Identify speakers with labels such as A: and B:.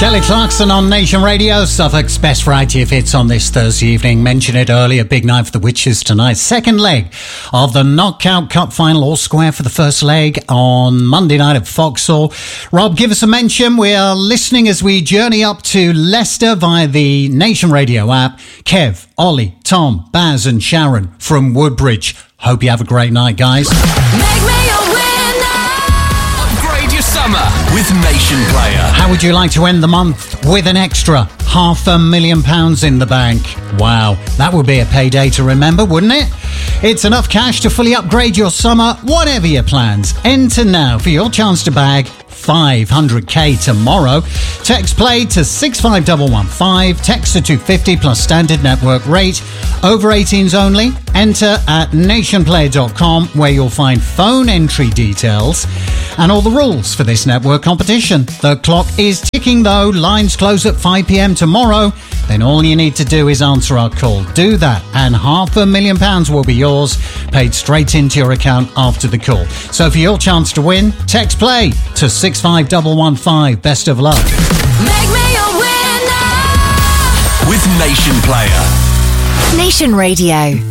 A: Kelly Clarkson on Nation Radio, Suffolk's best variety of hits on this Thursday evening. Mentioned it earlier, big night for the Witches tonight. Second leg of the Knockout Cup final, all square for the first leg on Monday night at Vauxhall. Rob, give us a mention. We are listening as we journey up to Leicester via the Nation Radio app. Kev, Ollie, Tom, Baz and Sharon from Woodbridge. Hope you have a great night, guys.
B: Make me a winner.
C: Upgrade your summer with Nation Player.
A: How would you like to end the month with an extra £500,000 in the bank? Wow, that would be a payday to remember, wouldn't it? It's enough cash to fully upgrade your summer, whatever your plans. Enter now for your chance to bag $500K tomorrow. Text play to 65115. Text to 250 plus standard network rate. Over 18s only. Enter at nationplayer.com, where you'll find phone entry details and all the rules for this network competition. The clock is ticking though. Lines close at 5 p.m. tomorrow. Then all you need to do is answer our call. Do that and £500,000 will be yours, paid straight into your account after the call. So for your chance to win, text play to 65115. Best of luck.
B: Make me a winner.
C: With Nation Player.
D: Nation Radio.